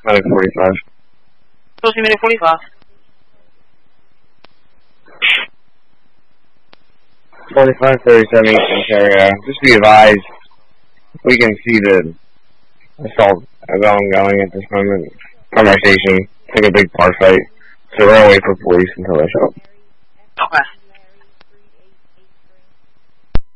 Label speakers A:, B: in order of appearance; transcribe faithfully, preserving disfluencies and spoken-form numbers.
A: Medic forty-five.
B: Supposed to be Medic forty-five.
A: forty-five thirty-seven Eastern Ontario. Just be advised, we can see the assault ongoing at this moment from our station. It's like a big bar fight. So we're gonna wait for police until they show up.
B: Okay.